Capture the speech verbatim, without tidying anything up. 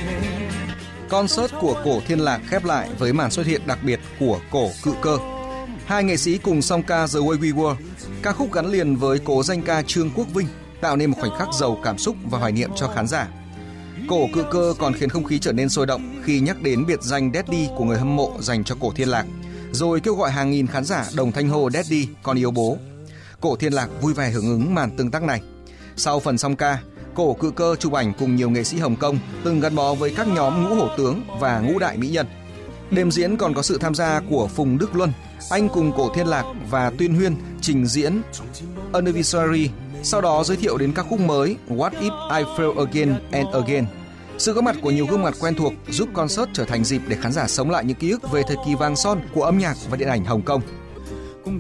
Concert của Cổ Thiên Lạc khép lại với màn xuất hiện đặc biệt của Cổ Cự Cơ. Hai nghệ sĩ cùng song ca The Way We Were, ca khúc gắn liền với cố danh ca Trương Quốc Vinh, tạo nên một khoảnh khắc giàu cảm xúc và hoài niệm cho khán giả. Cổ Cự Cơ còn khiến không khí trở nên sôi động khi nhắc đến biệt danh Daddy của người hâm mộ dành cho Cổ Thiên Lạc, rồi kêu gọi hàng nghìn khán giả đồng thanh hô Daddy, con yêu bố. Cổ Thiên Lạc vui vẻ hưởng ứng màn tương tác này. Sau phần song ca, Cổ Cự Cơ chụp ảnh cùng nhiều nghệ sĩ Hồng Kông từng gắn bó với các nhóm Ngũ Hổ Tướng và Ngũ Đại Mỹ Nhân. Đêm diễn còn có sự tham gia của Phùng Đức Luân, anh cùng Cổ Thiên Lạc và Tuyên Huyên trình diễn Anniversary, sau đó giới thiệu đến các khúc mới What If I Fail Again and Again. Sự góp mặt của nhiều gương mặt quen thuộc giúp concert trở thành dịp để khán giả sống lại những ký ức về thời kỳ vàng son của âm nhạc và điện ảnh Hồng Kông.